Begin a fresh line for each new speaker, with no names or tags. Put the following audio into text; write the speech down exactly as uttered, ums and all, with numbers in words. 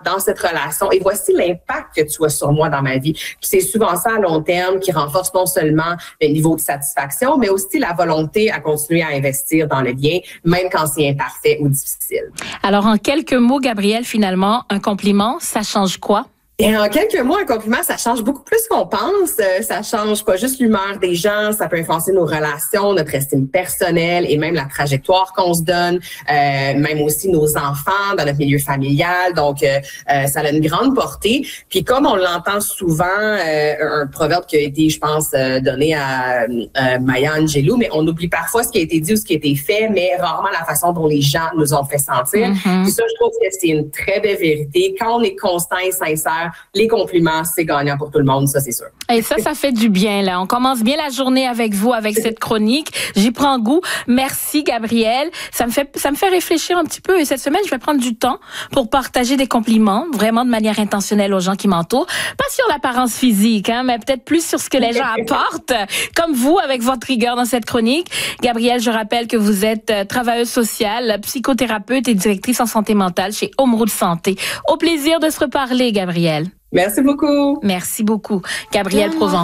dans cette relation et voici l'impact que tu as sur moi dans ma vie. Puis c'est souvent ça à long terme qui renforce non seulement le niveau de satisfaction, mais aussi la volonté à continuer à investir dans le lien, même quand c'est imparfait ou difficile.
Alors, en quelques mots, Gabrielle, finalement, un compliment, ça change quoi?
Et en quelques mots, un compliment, ça change beaucoup plus qu'on pense. Euh, ça change pas juste l'humeur des gens, ça peut influencer nos relations, notre estime personnelle et même la trajectoire qu'on se donne, euh, même aussi nos enfants dans notre milieu familial. Donc, euh, euh, ça a une grande portée. Puis comme on l'entend souvent, euh, un proverbe qui a été, je pense, euh, donné à euh, Maya Angelou, mais on oublie parfois ce qui a été dit ou ce qui a été fait, mais rarement la façon dont les gens nous ont fait sentir. Mm-hmm. Puis ça, je trouve que c'est une très belle vérité. Quand on est constant et sincère, les compliments, c'est gagnant pour tout le monde, ça, c'est sûr.
Et ça, ça fait du bien, là. On commence bien la journée avec vous, avec cette chronique. J'y prends goût. Merci, Gabrielle. Ça me fait, ça me fait réfléchir un petit peu. Et cette semaine, je vais prendre du temps pour partager des compliments, vraiment de manière intentionnelle aux gens qui m'entourent. Pas sur l'apparence physique, hein, mais peut-être plus sur ce que les gens apportent, comme vous, avec votre rigueur dans cette chronique. Gabrielle, je rappelle que vous êtes travailleuse sociale, psychothérapeute et directrice en santé mentale chez Home Route Santé. Au plaisir de se reparler, Gabrielle.
Merci beaucoup.
Merci beaucoup. Gabrielle Provence.